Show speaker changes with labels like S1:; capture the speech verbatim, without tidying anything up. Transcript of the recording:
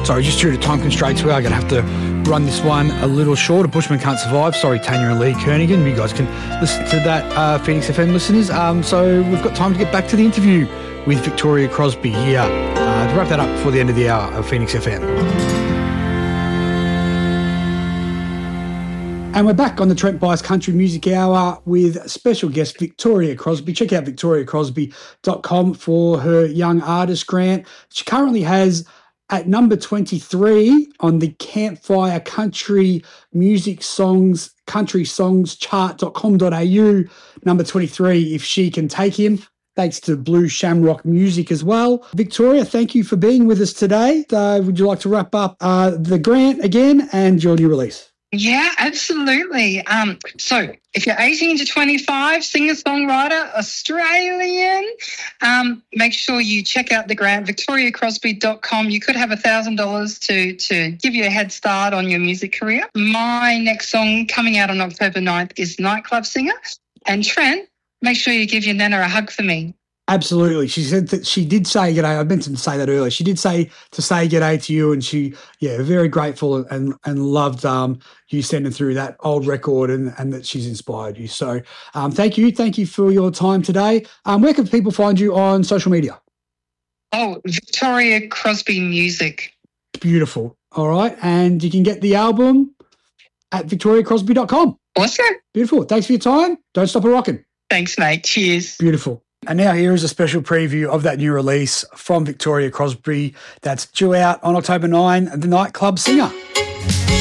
S1: Sorry, just due to time constraints, we are going to have to run this one a little short. A Bushman Can't Survive. Sorry, Tanya and Lee Kernaghan. You guys can listen to that, uh, Phoenix F M listeners. Um, so we've got time to get back to the interview with Victoria Crosby here uh, to wrap that up before the end of the hour of Phoenix F M. And we're back on the Trent Bias Country Music Hour with special guest Victoria Crosby. Check out victoria crosby dot com for her Young Artist Grant. She currently has at number twenty-three on the Campfire Country Music Songs, Country Songs Chart dot com dot a u. Number twenty-three, If She Can Take Him. Thanks to Blue Shamrock Music as well. Victoria, thank you for being with us today. Uh, would you like to wrap up uh, the grant again and your new release?
S2: Yeah, absolutely. Um, so if you're eighteen to twenty-five, singer-songwriter, Australian, um, make sure you check out the grant, victoria crosby dot com. You could have one thousand dollars to to give you a head start on your music career. My next song coming out on October ninth is Nightclub Singer. And Trent, make sure you give your Nana a hug for me.
S1: Absolutely. She said that she did say g'day. I meant to say that earlier. She did say to say g'day to you, and she, yeah, very grateful and and loved um, you sending through that old record and, and that she's inspired you. So um, thank you. Thank you for your time today. Um, where can people find you on social media?
S2: Oh, Victoria Crosby Music.
S1: Beautiful. All right. And you can get the album at victoria crosby dot com.
S2: Awesome.
S1: Beautiful. Thanks for your time. Don't stop a rocking.
S2: Thanks, mate. Cheers.
S1: Beautiful. And now here is a special preview of that new release from Victoria Crosby that's due out on October ninth, The Nightclub Singer.